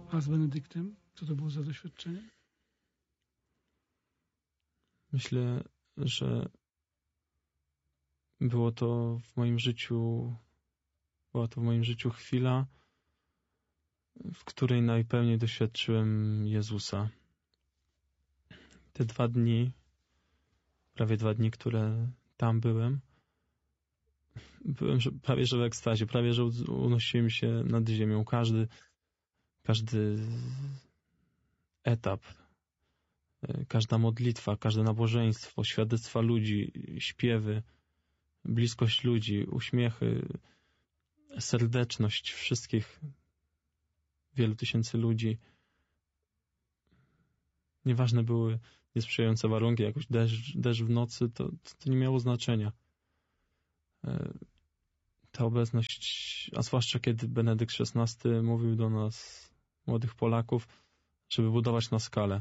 A z Benedyktem? Co to było za doświadczenie? Myślę, że była to w moim życiu chwila, w której najpełniej doświadczyłem Jezusa. Te prawie 2 dni, które tam byłem prawie że w ekstazie, prawie że unosiłem się nad ziemią. Każdy etap, każda modlitwa, każde nabożeństwo, świadectwa ludzi, śpiewy, bliskość ludzi, uśmiechy, serdeczność wszystkich wielu tysięcy ludzi. Nieważne były niesprzyjające warunki, jakoś deszcz w nocy, to nie miało znaczenia. Ta obecność, a zwłaszcza kiedy Benedykt XVI mówił do nas, młodych Polaków, żeby budować na skalę.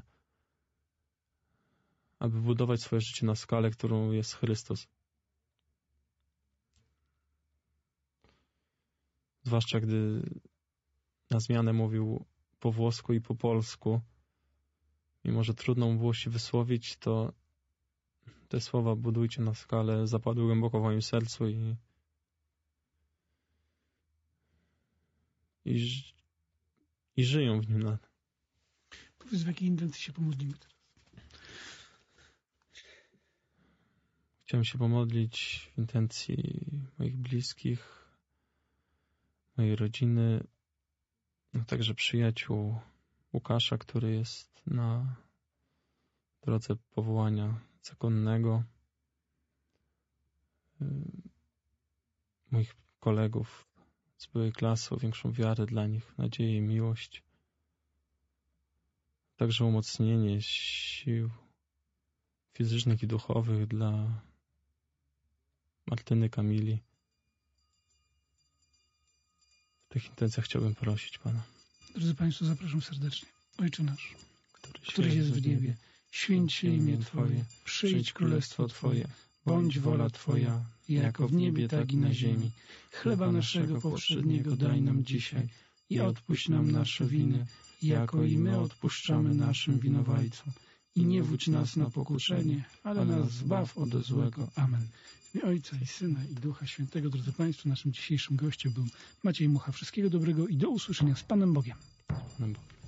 Aby budować swoje życie na skalę, którą jest Chrystus. Zwłaszcza gdy na zmianę mówił po włosku i po polsku. Mimo że trudno mu było się wysłowić, to te słowa budujcie na skalę zapadły głęboko w moim sercu i żyją w nim. Powiedz, w jakiej intencji się pomodlimy teraz? Chciałem się pomodlić w intencji moich bliskich, mojej rodziny, a także przyjaciół Łukasza, który jest na drodze powołania zakonnego, moich kolegów z byłej klasy, o większą wiarę dla nich, nadzieję i miłość, także umocnienie sił fizycznych i duchowych dla Martyny, Kamili. W tych intencjach chciałbym prosić Pana. Drodzy Państwo, zapraszam serdecznie. Ojcze nasz, któryś jest w niebie, święć się imię Twoje, przyjdź królestwo Twoje, bądź wola Twoja, jako w niebie, tak i na ziemi. Chleba naszego powszedniego daj nam dzisiaj i odpuść nam nasze winy, jako i my odpuszczamy naszym winowajcom. I nie wódź nas na pokuszenie, ale nas zbaw ode złego. Amen. W imię Ojca i Syna i Ducha Świętego. Drodzy Państwo, naszym dzisiejszym gościem był Maciej Mucha. Wszystkiego dobrego i do usłyszenia z Panem Bogiem. Panem Bogiem.